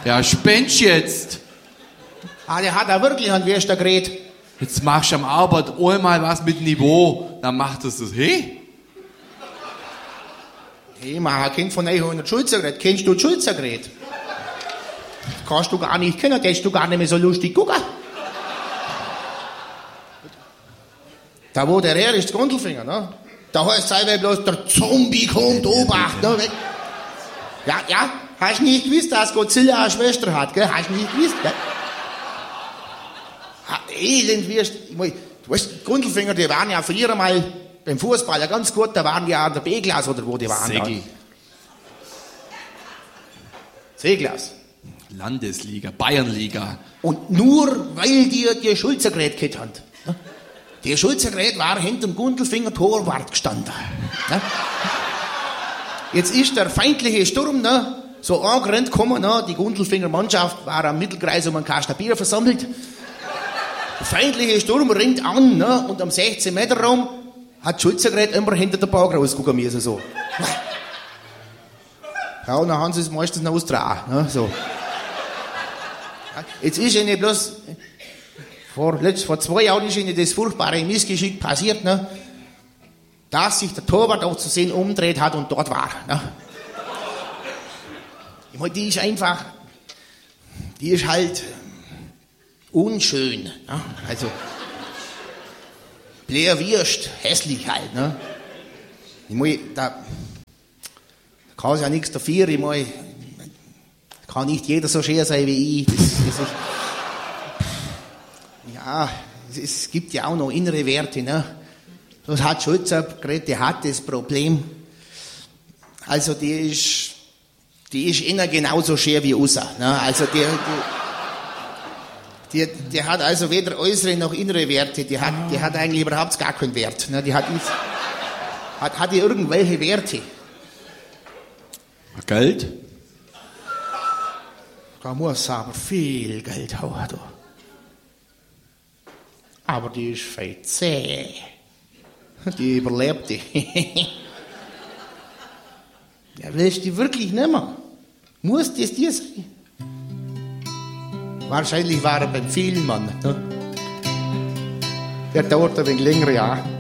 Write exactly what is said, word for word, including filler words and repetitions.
Ja, spennst jetzt. Ah, der hat da wirklich einen Wester geredet. Jetzt machst du am Arbeit einmal was mit Niveau, dann macht das das, hey? Hey, man hat Kind von neunhundert Schulzer geredet. Kennst du Schulzer geredet? Kannst du gar nicht kennen, kannst du gar nicht mehr so lustig gucken. Da wo der her ist, der Gundelfinger, ne? Da heißt es bloß, der Zombie kommt, Obacht, ne? Weg. Ja, ja, hast du nicht gewusst, dass Godzilla eine Schwester hat, gell? Hast du nicht gewusst, gell? Ha, elend wirst du. Weißt, Gundelfinger, die waren ja früher mal beim Fußball ja ganz gut, da waren die ja an der B-Klasse oder wo die waren. Segel. C-Klasse. Landesliga, Bayernliga. Und nur weil die die Schulzergerät gehabt haben. Ne? Der Schulzergerät war hinter dem Gundelfinger Torwart gestanden. Ne? Jetzt ist der feindliche Sturm ne, so angerannt gekommen, ne? Die Gundelfinger Mannschaft war am Mittelkreis um einen Kasten Bier versammelt. Der feindliche Sturm ringt an ne? Und am sechzehn Meter Raum hat das Schulzergerät immer hinter der Bank rausgucken müssen. So. Ja, und dann haben sie es meistens noch ausgetragen. Ne? So. Jetzt ist ihnen bloß, vor, letzt, vor zwei Jahren ist ihnen das furchtbare Missgeschick passiert, ne? Dass sich der Torwart auch zu sehen umdreht hat und dort war. Ne? Ich meine, die ist einfach, die ist halt unschön. Ne? Also, blärwirst, hässlich halt. Ne? Ich meine, da, da kann sie ja nichts dafür, ich meine, kann nicht jeder so schön sein wie ich. Das, das ist, ja, es, es gibt ja auch noch innere Werte. Ne? Das hat Schulzer geredet, die hat das Problem. Also die ist, die ist innen genauso schön wie außen. Ne? Also die, die, die, die hat also weder äußere noch innere Werte. Die hat, die hat eigentlich überhaupt gar keinen Wert. Ne? Die hat, hat, hat die irgendwelche Werte. Geld? Da muss aber viel Geld haben. Da. Aber die ist feit zäh. Die überlebt die. Ja, willst du die wirklich nicht mehr? Muss das dir sein? Wahrscheinlich war er beim Vielmann. Ne? Der dauert ein wenig länger, ja.